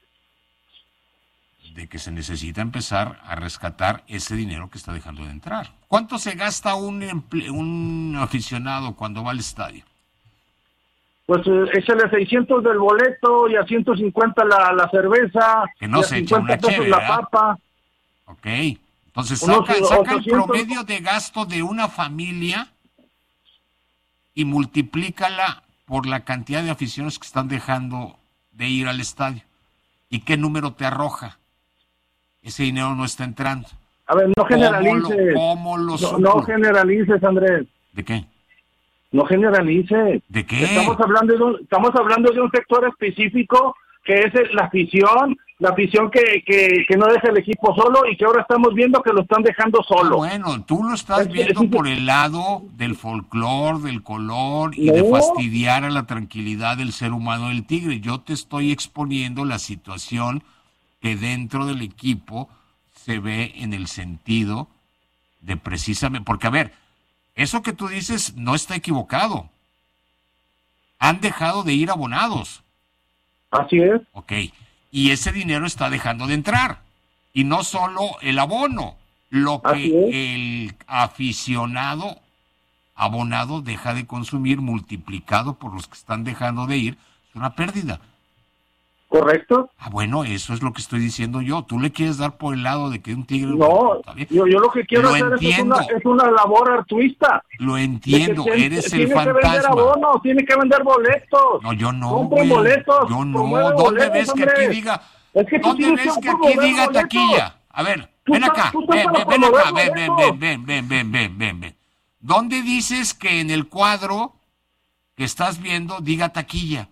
de que se necesita empezar a rescatar ese dinero que está dejando de entrar. ¿Cuánto se gasta un, emple- un aficionado cuando va al estadio? Pues eh, échale seiscientos del boleto y a ciento cincuenta la, la cerveza. Que no y a se echa cincuenta una pesos cheve, la ¿verdad? papa. Ok, entonces Unos saca, saca el ochocientos. promedio de gasto de una familia y multiplícala por la cantidad de aficionados que están dejando de ir al estadio. ¿Y qué número te arroja? Ese dinero no está entrando. A ver, no ¿Cómo generalices. lo- cómo lo no, suplo? no generalices, Andrés. ¿De qué? No generalices. ¿De qué? Estamos hablando de un, estamos hablando de un sector específico que es el- la afición, la afición que, que, que no deja el equipo solo y que ahora estamos viendo que lo están dejando solo. Ah, bueno, tú lo estás Es que- viendo es que- por el lado del folclore, del color y No. de fastidiar a la tranquilidad del ser humano del Tigre. Yo te estoy exponiendo la situación que dentro del equipo se ve en el sentido de precisamente, porque a ver, eso que tú dices no está equivocado. han dejado de ir abonados. Así es. Ok, y ese dinero está dejando de entrar. Y no solo el abono, lo que el aficionado abonado deja de consumir multiplicado por los que están dejando de ir, es una pérdida. ¿Correcto? Ah, bueno, eso es lo que estoy diciendo yo. Tú le quieres dar por el lado de que un tigre... No, yo, yo lo que quiero lo hacer entiendo. Es, una, es una labor altruista. Lo entiendo, tiene, eres tiene el que fantasma. Vender abonos, tiene que vender boletos. No, yo no, Compren güey. boletos. Yo no. promueve ¿Dónde boletos, ves que hombre? aquí diga... Es que tú ¿Dónde tienes ves que que aquí promover diga boletos. taquilla? A ver, Tú ven estás- acá, tú estás ven, para ven, ven promover acá, ven, ven, boletos. ven, ven, ven, ven, ven, ven. ¿Dónde dices que en el cuadro que estás viendo diga taquilla?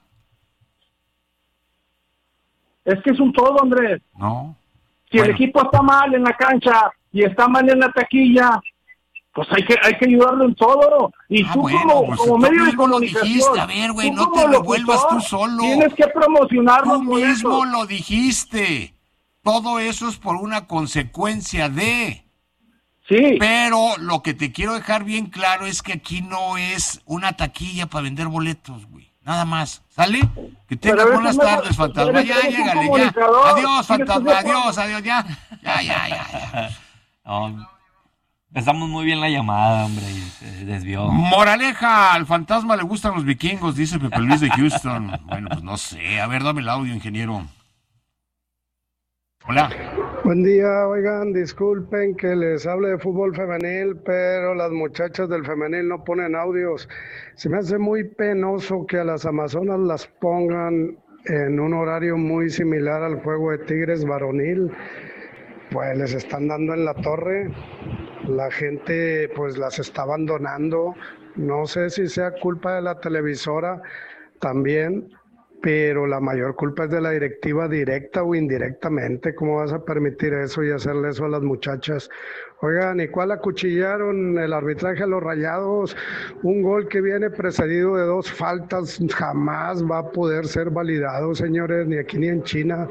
Es que es un todo, Andrés. No. Si el equipo está mal en la cancha y está mal en la taquilla, pues hay que hay que ayudarlo en todo. Y Ah, tú bueno, como, pues como tú medio de mismo lo comunicación, dijiste. A ver, güey, tú no como te revuelvas locutor, tú solo. Tienes que promocionar Tú los boletos. mismo lo dijiste. Todo eso es por una consecuencia de... Sí. Pero lo que te quiero dejar bien claro es que aquí no es una taquilla para vender boletos, güey. Nada más. ¿Sale? Que tengas Pero buenas eres una- tardes, fantasma. eres- Ya, eres un llégale, ya. comunicador. Adiós, Tienes que fantasma. ser- Adiós, adiós, ya. Ya, ya, ya, ya. No, empezamos muy bien la llamada, hombre, y se desvió. Moraleja, al fantasma le gustan los vikingos, dice Pepe Luis de Houston. Bueno, pues no sé. A ver, dame el audio, ingeniero. Hola. Buen día, oigan, disculpen que les hable de fútbol femenil, pero las muchachas del femenil no ponen audios. Se me hace muy penoso que a las amazonas las pongan en un horario muy similar al juego de Tigres varonil. Pues les están dando en la torre, la gente pues las está abandonando. No sé si sea culpa de la televisora también, pero la mayor culpa es de la directiva directa o indirectamente. ¿Cómo vas a permitir eso y hacerle eso a las muchachas? Oigan, ¿y cuál acuchillaron el arbitraje a los Rayados? Un gol que viene precedido de dos faltas jamás va a poder ser validado, señores, ni aquí ni en China.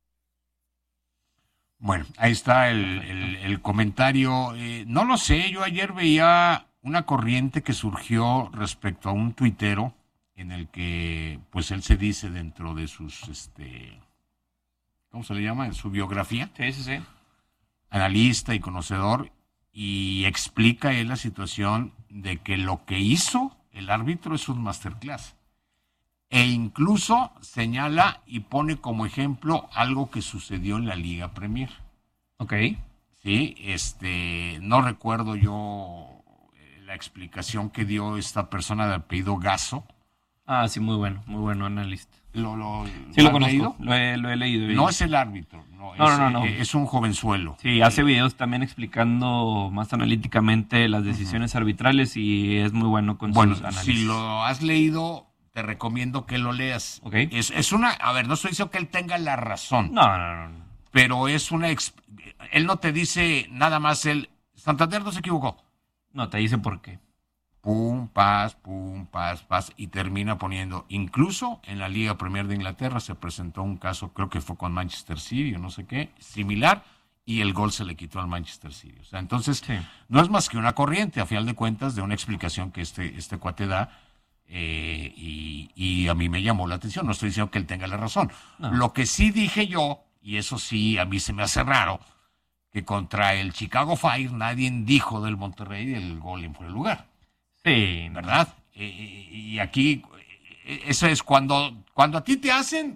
Bueno, ahí está el, el, el comentario. Eh, no lo sé, yo ayer veía una corriente que surgió respecto a un tuitero en el que, pues, él se dice dentro de sus, este, ¿cómo se le llama? En su biografía. Sí, sí, sí. Analista y conocedor, y explica él la situación de que lo que hizo el árbitro es un masterclass. E incluso señala y pone como ejemplo algo que sucedió en la Liga Premier. Ok. Sí, este, no recuerdo yo la explicación que dio esta persona de apellido Gasso. Ah, sí, muy bueno, muy bueno analista. ¿Lo, lo, sí, lo has conozco, leído? Lo he, lo he leído. No es el árbitro, no, no, es, no, no, no. es un jovenzuelo. Sí, hace videos también explicando más analíticamente las decisiones uh-huh. arbitrales y es muy bueno con bueno, sus análisis. Si lo has leído, te recomiendo que lo leas. Okay. Es, es una, a ver, no estoy diciendo que él tenga la razón. No, no, no. Pero es una, él no te dice nada más el, Santander no se equivocó. No, te dice por qué. Pum, pas, pum, pas, pas, y termina poniendo, incluso en la Liga Premier de Inglaterra se presentó un caso, creo que fue con Manchester City o no sé qué, similar, y el gol se le quitó al Manchester City. O sea, entonces, sí. no es más que una corriente, a final de cuentas, de una explicación que este, este cuate da, eh, y, y a mí me llamó la atención, no estoy diciendo que él tenga la razón. No. Lo que sí dije yo, y eso sí a mí se me hace raro, que contra el Chicago Fire nadie dijo del Monterrey del gol en fuera de lugar. Sí, ¿verdad? Eh, y aquí, eso es cuando, cuando a ti te hacen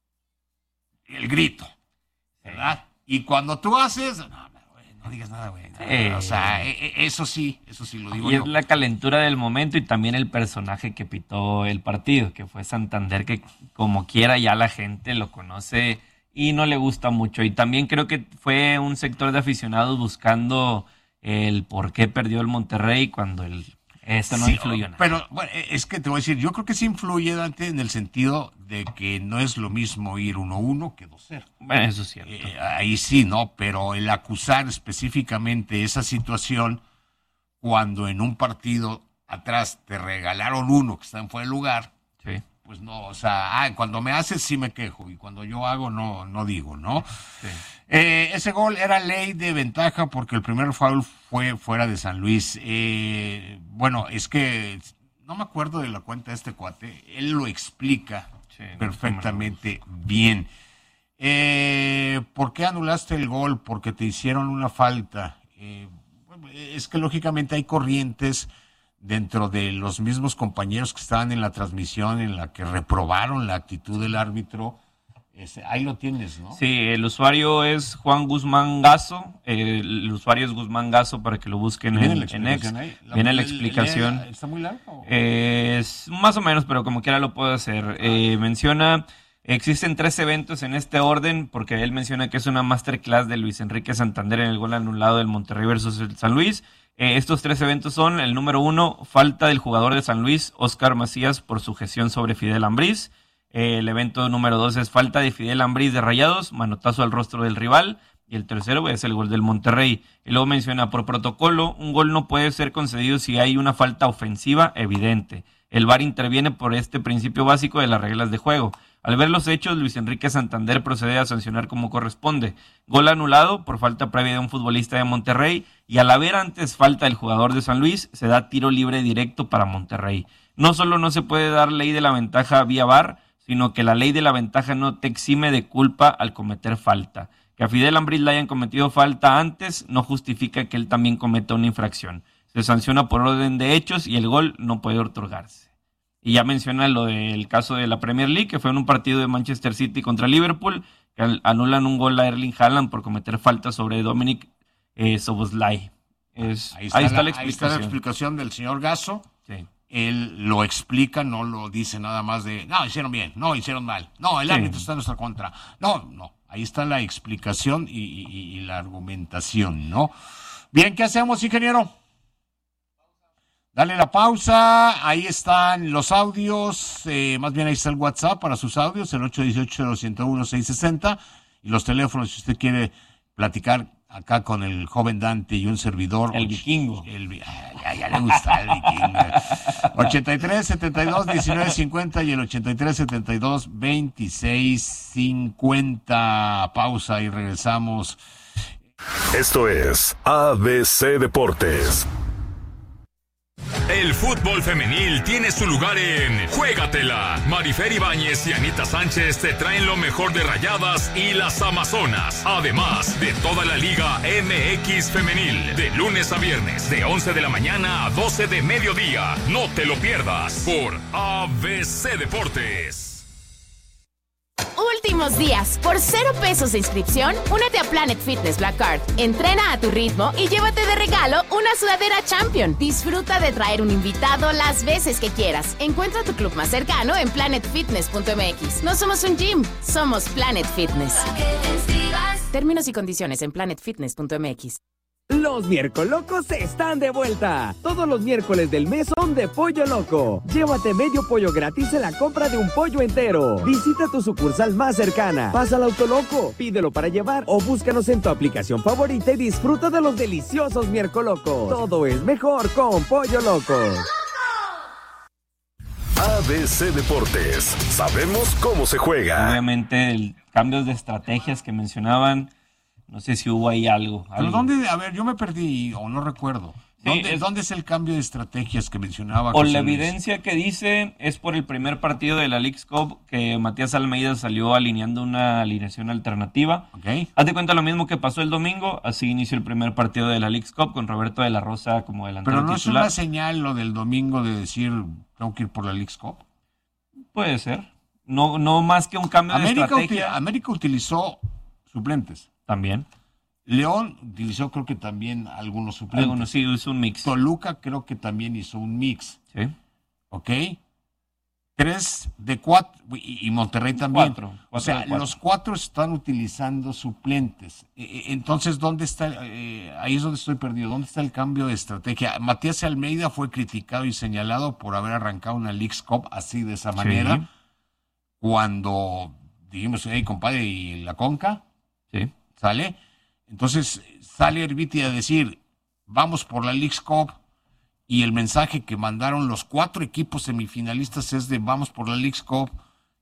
el grito, ¿verdad? Sí. Y cuando tú haces, no, no digas nada, güey. No, o sea, eso sí, eso sí lo digo y yo. Es la calentura del momento y también el personaje que pitó el partido, que fue Santander, que como quiera ya la gente lo conoce y no le gusta mucho. Y también creo que fue un sector de aficionados buscando el por qué perdió el Monterrey cuando el Esto no sí, influyó nada. Pero bueno, es que te voy a decir, yo creo que sí influye, Dante, en el sentido de que no es lo mismo ir uno uno que dos cero. Bueno, eso es cierto. Eh, ahí sí, ¿no? Pero el acusar específicamente esa situación cuando en un partido atrás te regalaron uno que está en fuera de lugar, sí. pues no, o sea, ah, cuando me haces sí me quejo y cuando yo hago no, no digo, ¿no? Sí. Eh, ese gol era ley de ventaja porque el primer foul fue fuera de San Luis. Eh, bueno, es que no me acuerdo de la cuenta de este cuate, él lo explica sí, perfectamente bien. Eh, ¿Por qué anulaste el gol? Porque te hicieron una falta. Eh, es que lógicamente hay corrientes dentro de los mismos compañeros que estaban en la transmisión en la que reprobaron la actitud del árbitro. Ese, ahí lo tienes, ¿no? Sí, el usuario es Juan Guzmán Gazo, eh, el usario es Guzmán Gazo para que lo busquen en, en X. La, Viene la explicación. ¿Está muy largo? Eh, es más o menos, pero como quiera lo puedo hacer. Eh, menciona, existen tres eventos en este orden, porque él menciona que es una masterclass de Luis Enrique Santander en el gol anulado del Monterrey versus el San Luis. Eh, estos tres eventos son, el número uno, falta del jugador de San Luis, Óscar Macías, por su gestión sobre Fidel Ambriz. Eh, el evento número dos es falta de Fidel Ambriz de Rayados, manotazo al rostro del rival. Y el tercero es el gol del Monterrey. Y luego menciona, por protocolo, un gol no puede ser concedido si hay una falta ofensiva evidente. El V A R interviene por este principio básico de las reglas de juego. Al ver los hechos, Luis Enrique Santander procede a sancionar como corresponde. Gol anulado por falta previa de un futbolista de Monterrey. Y al haber antes falta del jugador de San Luis, se da tiro libre directo para Monterrey. No solo no se puede dar ley de la ventaja vía V A R, sino que la ley de la ventaja no te exime de culpa al cometer falta. Que a Fidel Ambriz le hayan cometido falta antes no justifica que él también cometa una infracción. Se sanciona por orden de hechos y el gol no puede otorgarse. Y ya menciona lo del caso de la Premier League, que fue en un partido de Manchester City contra Liverpool, que anulan un gol a Erling Haaland por cometer falta sobre Dominic eh, Szoboszlai. Es, ahí, está ahí, está la, la ahí está la explicación del señor Gazo. Sí. Él lo explica, no lo dice nada más de, no, hicieron bien, no, hicieron mal, no, el árbitro sí. está en nuestra contra. No, no, ahí está la explicación y, y, y la argumentación, ¿no? Bien, ¿qué hacemos, ingeniero? Dale la pausa, ahí están los audios, eh, más bien ahí está el WhatsApp para sus audios, el ocho uno ocho, cero uno uno, seis seis cero, y los teléfonos si usted quiere platicar acá con el joven Dante y un servidor. El vikingo. El, ya, ya le gusta el vikingo. ochenta y tres, setenta y dos, diecinueve, cincuenta y el ochenta y tres, setenta y dos, veintiséis, cincuenta. Pausa y regresamos. Esto es A B C Deportes. El fútbol femenil tiene su lugar en Juégatela. Marifer Ibáñez y Anita Sánchez te traen lo mejor de Rayadas y las Amazonas. Además de toda la Liga M X Femenil. De lunes a viernes, de once de la mañana a doce de mediodía. No te lo pierdas por A B C Deportes. Últimos días, por cero pesos de inscripción, únete a Planet Fitness Black Card. Entrena a tu ritmo y llévate de regalo una sudadera Champion. Disfruta de traer un invitado las veces que quieras. Encuentra tu club más cercano en planet fitness punto m x. No somos un gym, somos Planet Fitness. Términos y condiciones en planet fitness punto m x. Los Miércolocos están de vuelta. Todos los miércoles del mes son de Pollo Loco. Llévate medio pollo gratis en la compra de un pollo entero. Visita tu sucursal más cercana. Pasa al Autoloco, pídelo para llevar o búscanos en tu aplicación favorita y disfruta de los deliciosos Miércolocos. Todo es mejor con Pollo Loco. A B C Deportes. Sabemos cómo se juega. Obviamente, el cambios de estrategias que mencionaban. No sé si hubo ahí algo. ¿Pero algo. dónde? A ver, yo me perdí o no recuerdo. ¿Dónde, sí, es, ¿Dónde es el cambio de estrategias que mencionaba? Por la evidencia que dice, es por el primer partido de la Leagues Cup que Matías Almeida salió alineando una alineación alternativa. Okay. Haz de cuenta lo mismo que pasó el domingo, así inició el primer partido de la Leagues Cup con Roberto de la Rosa como delantero Pero no titular. es una señal lo del domingo de decir, tengo que ir por la Leagues Cup. Puede ser. No, no más que un cambio América de estrategia. Util- América utilizó suplentes. También. León utilizó creo que también algunos suplentes. Algunos, sí, hizo un mix. Toluca creo que también hizo un mix. Sí. ¿Ok? Tres de cuatro, y, y Monterrey también. Cuatro, cuatro o sea, cuatro. los cuatro están utilizando suplentes. Eh, entonces, ¿dónde está? Eh, ahí es donde estoy perdido. ¿Dónde está el cambio de estrategia? Matías Almeida fue criticado y señalado por haber arrancado una Leagues Cup así, de esa manera. Sí. Cuando dijimos, hey, compadre, ¿y la Conca? Sí. ¿Sale? Entonces sale Herbiti a decir, vamos por la Leagues Cup, y el mensaje que mandaron los cuatro equipos semifinalistas es de vamos por la Leagues Cup,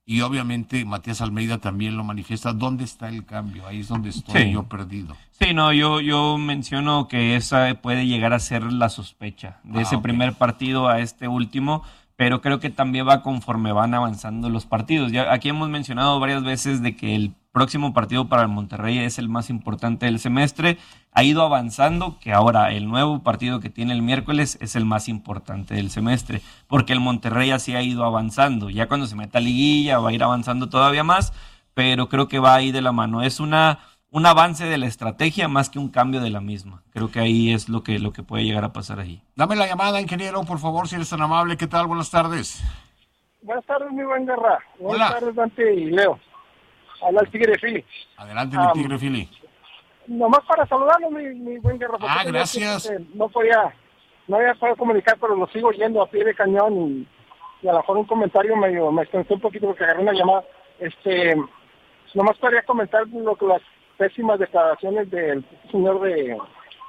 Y obviamente Matías Almeida también lo manifiesta. ¿Dónde está el cambio? Ahí es donde estoy Sí. yo perdido. Sí, no, yo, yo menciono que esa puede llegar a ser la sospecha de Ah, ese ok. primer partido a este último, pero creo que también va conforme van avanzando los partidos. Ya aquí hemos mencionado varias veces de que el próximo partido para el Monterrey es el más importante del semestre. Ha ido avanzando, que ahora el nuevo partido que tiene el miércoles es el más importante del semestre, porque el Monterrey así ha ido avanzando. Ya cuando se meta a liguilla va a ir avanzando todavía más, pero creo que va ahí de la mano. Es una un avance de la estrategia más que un cambio de la misma. Creo que ahí es lo que, lo que puede llegar a pasar ahí. Dame la llamada, ingeniero, por favor, si eres tan amable. ¿Qué tal? Buenas tardes. Buenas tardes, mi buen Guerra. Buenas Hola. tardes, Dante y Leo. Habla el Tigre Philly. Adelante, mi Um, Tigre Philly. Nomás para saludarlo, mi, mi buen Guerra. porque Ah, tenía gracias. tiempo que No podía, no había podido comunicar, pero lo sigo oyendo a pie de cañón y, y a lo mejor un comentario medio, me extensé un poquito porque agarré una llamada. Este, nomás quería comentar lo que las pésimas declaraciones del señor de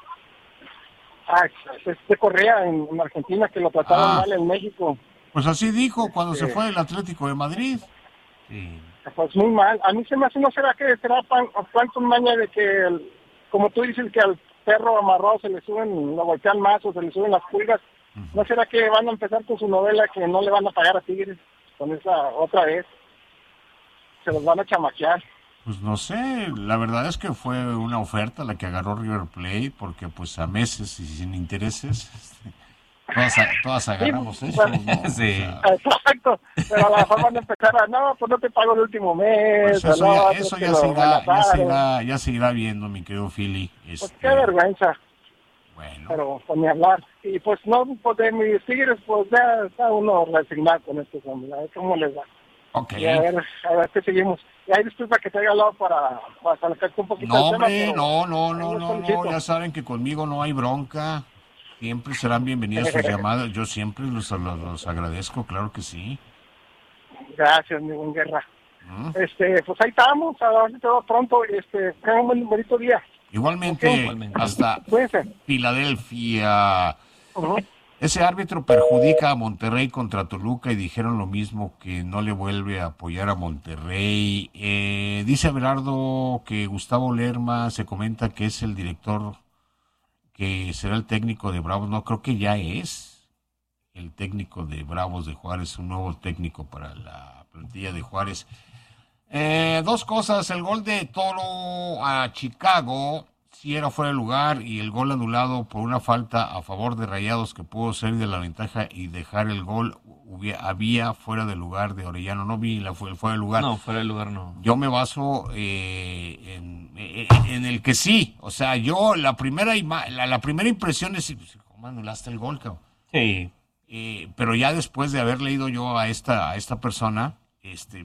ah, de Correa en, en Argentina, que lo trataron Ah. mal en México. Pues así dijo cuando Sí. se fue del Atlético de Madrid. Pues muy mal. A mí se me hace, ¿no será que será pan, Plankton maña de que, el- como tú dices, que al perro amarrado se le suben, lo golpean más o se le suben las pulgas? ¿No será que van a empezar con su novela que no le van a pagar a Tigres con esa otra vez? Se los van a chamaquear. Pues no sé, la verdad es que fue una oferta la que agarró River Plate, porque pues a meses y sin intereses, este, todas, a- todas agarramos Sí, eso, bueno, ¿no? Sí. Exacto. Pero a lo mejor van a empezar a, no, pues no te pago el último mes. Pues eso no, ya, pues eso te ya lo se irá, ya se relataron. irá, ya se irá viendo, mi querido Philly. Pues Este, qué vergüenza. Bueno. Pero pues ni hablar. Y pues no, pues de mis Tigres, pues ya está uno resignado con estos hombres. A ver cómo les va. Ok. Y a ver, a ver qué seguimos. Y ahí disculpa que te haya hablado para, para saltarte un poquito No, del tema. hombre, pero no, no, ahí no, los no, no, felicito. ya saben que conmigo no hay bronca. Siempre serán bienvenidas sus llamadas. Yo siempre los, los, los agradezco, claro que sí. Gracias, mi buen Guerra. ¿Mm? Este, pues ahí estamos, a ver si te veo pronto. Y este, tengan un buen bonito día. Igualmente, Ok. hasta Cuídense. Filadelfia. Ujú. Ese árbitro perjudica a Monterrey contra Toluca y dijeron lo mismo, que no le vuelve a apoyar a Monterrey. Eh, dice Abelardo que Gustavo Lerma se comenta que es el director, que será el técnico de Bravos. No, creo que ya es el técnico de Bravos de Juárez, un nuevo técnico para la plantilla de Juárez. Eh, dos cosas, el gol de Toro a Chicago sí era fuera de lugar, y el gol anulado por una falta a favor de Rayados que pudo ser de la ventaja y dejar el gol, hubiera- había fuera de lugar de Orellano. No vi la fue- el fuera de lugar. No, fuera de lugar no. Yo me baso eh, en, en- en el que sí, o sea, yo la primera ima- la, la primera impresión es, pues, ¿cómo anulaste el gol, cabrón? Sí. Eh, pero ya después de haber leído yo a esta a esta persona, este,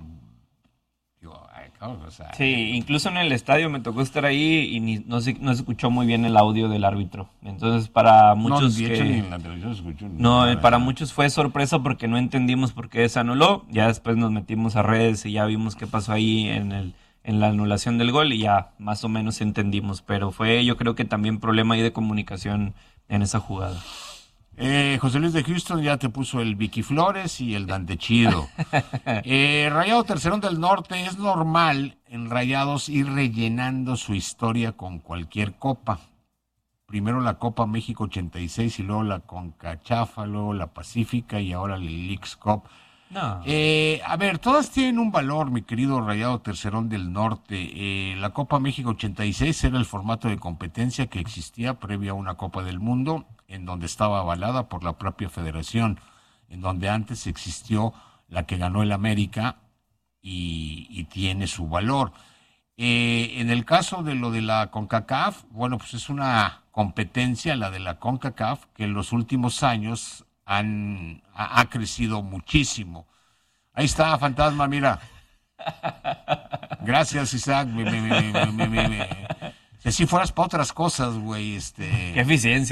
digo, ay, cabrón, o sea, Sí, incluso en el estadio me tocó estar ahí y ni, no, se, no se escuchó muy bien el audio del árbitro. Entonces, para muchos de que... hecho, ni en la televisión se escuchó No, nada. eh, para muchos fue sorpresa porque no entendimos por qué se anuló. Ya después nos metimos a redes y ya vimos qué pasó ahí en el en la anulación del gol y ya más o menos entendimos. Pero fue, yo creo que también problema ahí de comunicación en esa jugada. Eh, José Luis de Houston ya te puso el Vicky Flores y el Dante Chido. Eh, Rayado Tercerón del Norte, es normal en Rayados ir rellenando su historia con cualquier copa. Primero la Copa México ochenta y seis y luego la Concachafa, luego la Pacífica y ahora la Leagues Cup. No. Eh, a ver, todas tienen un valor, mi querido Rayado Tercerón del Norte. Eh, la Copa México ochenta y seis era el formato de competencia que existía previo a una Copa del Mundo, en donde estaba avalada por la propia federación, en donde antes existió la que ganó el América y, y tiene su valor. Eh, en el caso de lo de la CONCACAF, bueno, pues es una competencia, la de la CONCACAF, que en los últimos años han, ha, ha crecido muchísimo. Ahí está, Fantasma, mira. Gracias, Isaac. Me, me, me, me, me, me, me. Si así fueras para otras cosas, güey, este... Qué eficiencia.